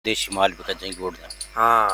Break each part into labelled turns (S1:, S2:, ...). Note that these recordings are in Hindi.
S1: देशी माल भी कच्चे गुड़।
S2: हाँ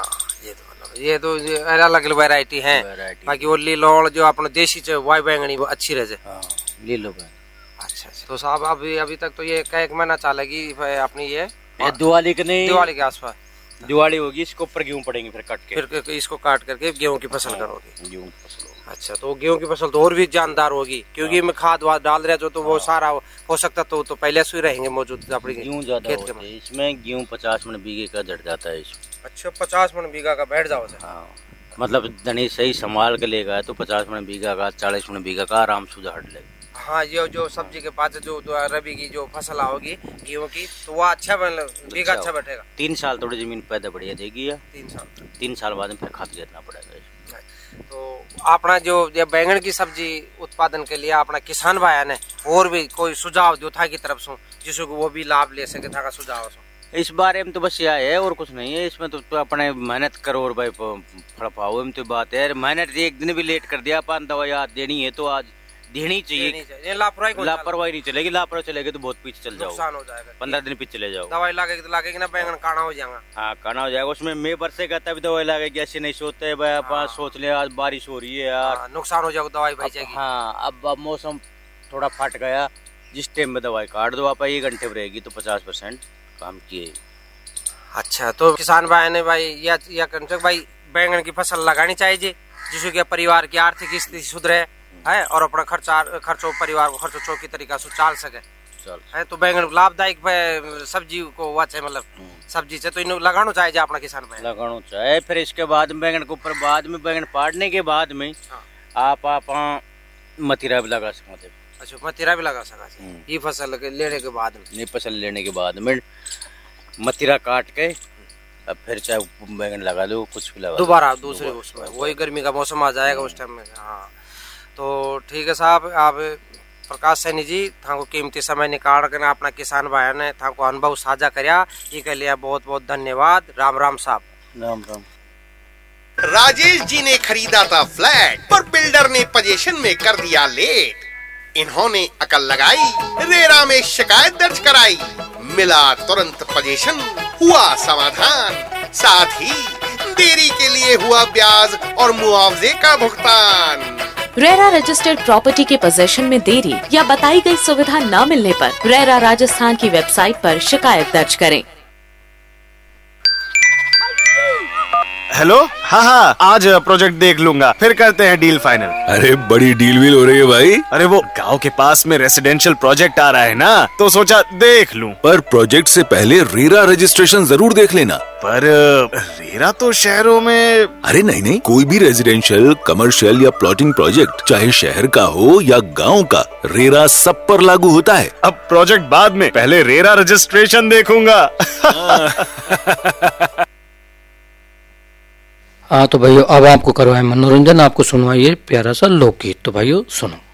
S2: ये तो अलग अलग वैरायटी है। बाकी वो लीलोड़ जो अपने देशी वाई बैंगनी वो अच्छी रहे।
S1: हाँ, लीलो।
S2: अच्छा तो साहब अभी तक तो ये कई महीना चलेगी अपनी ये
S1: दिवाली के नहीं,
S2: दिवाली के आसपास
S1: दिवाली होगी। इसको ऊपर गेहूं पड़ेंगे फिर कट के,
S2: फिर इसको काट करके गेहूं की फसल करोगे।
S1: गेहूं की फसल होगी।
S2: अच्छा तो गेहूं की फसल तो और भी जानदार होगी क्योंकि मैं खाद वाद डाल रहा जो तो वो सारा हो सकता तो पहले से ही रहेंगे मौजूद अपनी
S1: गेहूं ज्यादा
S2: खेत के।
S1: इसमें गेहूं 50 मन बीघे का झड़ जाता है इसमें।
S2: अच्छा 50 मन बीघा का बैठ जाओ।
S1: हाँ मतलब धनी सही संभाल के लेगा तो 50 मन बीघा का 40 मन बीघा का आराम से हट लेगा।
S2: हाँ ये जो सब्जी के बाद जो रबी की जो फसल होगी गेहूं की तो वो अच्छा बीघा अच्छा बैठेगा।
S1: 3 साल थोड़ी जमीन पैदा बढ़िया देगी या
S2: 3
S1: साल बाद में फिर खाद देना पड़ेगा।
S2: तो अपना जो बैंगन की सब्जी उत्पादन के लिए अपना किसान भाई ने और भी कोई सुझाव दो था की तरफ से जिसको वो भी लाभ ले सके था का सुझाव
S1: इस बारे में तो बस यह है और कुछ नहीं है इसमें। तो अपने मेहनत करो और भाई फल पाओ तो बात है। मेहनत एक दिन भी लेट कर दिया अपन दवाई आज देनी है तो आज देनी चाहिए। लापरवाही नहीं चलेगी, लापरवाही चलेगी तो बहुत पीछे चल जाओ,
S2: नुकसान हो जाएगा।
S1: 15 दिन पीछे चले जाओ।
S2: दवाई लागेगी ना बैंगन काना हो जाएगा।
S1: हाँ काना हो जाएगा उसमें। मैं बरसे का तभी दवाई लागेगी, ऐसे नहीं सोते है भाई अपन सोच ले आज बारिश हो रही है यार
S2: नुकसान हो जाएगा दवाई भाई जाएगी।
S1: हाँ अब मौसम थोड़ा फट गया जिस टाइम में दवाई काट दो आप 1 घंटे में रहेगी तो 50% काम किए।
S2: अच्छा तो किसान भाई ने भाई या भाई बैंगन की फसल लगानी चाहिए जिससे कि परिवार की आर्थिक स्थिति सुधरे है और अपना खर्चो परिवार को खर्चो चौकी तरीका से चाल सके है। तो बैंगन लाभदायक सब्जी को वाचे मतलब सब्जी से तो इन लगाना चाहिए अपना किसान भाई
S1: लगाना चाहिए। फिर इसके बाद बैंगन के ऊपर बाद में बैंगन पाड़ने के बाद में आप मतीरा भी लगा सकते।
S2: अच्छा मतीरा भी लगा सकते ये फसल लेने के बाद में।
S1: फसल लेने के बाद में मतीरा काट के अब फिर चाहे बैंगन लगा दो कुछ भी लगा
S2: दोबारा दूसरे उसमें वही गर्मी का मौसम आ जाएगा उस टाइम में। हाँ तो ठीक है साहब आप प्रकाश सैनी जी थाको कीमती समय निकाल कर अपना किसान भाई ने थाको अनुभव साझा करया ये लिए बहुत बहुत धन्यवाद। राम राम साहब।
S1: राम राम।
S3: राजेश जी ने खरीदा था फ्लैट पर बिल्डर ने पोजीशन में कर दिया लेट। इन्होंने अकल लगाई, रेरा में शिकायत दर्ज कराई, मिला तुरंत पोजीशन, हुआ समाधान, साथ ही देरी के लिए हुआ ब्याज और मुआवजे का भुगतान।
S4: रेरा रजिस्टर्ड प्रॉपर्टी के पोजीशन में देरी या बताई गई सुविधा न मिलने पर रेरा राजस्थान की वेबसाइट पर शिकायत दर्ज करें।
S5: हेलो हाँ आज प्रोजेक्ट देख लूंगा फिर करते हैं डील फाइनल।
S6: अरे बड़ी डील वील हो रही है भाई।
S5: अरे वो गांव के पास में रेसिडेंशियल प्रोजेक्ट आ रहा है ना तो सोचा देख लूं।
S6: पर प्रोजेक्ट से पहले रेरा रजिस्ट्रेशन जरूर देख लेना।
S5: पर रेरा तो शहरों में।
S6: अरे नहीं कोई भी रेजिडेंशियल कमर्शियल या प्लॉटिंग प्रोजेक्ट चाहे शहर का हो या गाँव का रेरा सब पर लागू होता है।
S5: अब प्रोजेक्ट बाद में पहले रेरा रजिस्ट्रेशन देखूंगा।
S7: हाँ तो भाइयों अब आपको करवाए मनोरंजन, आपको सुनवाइए प्यारा सा लोकगीत। तो भाइयों सुनो।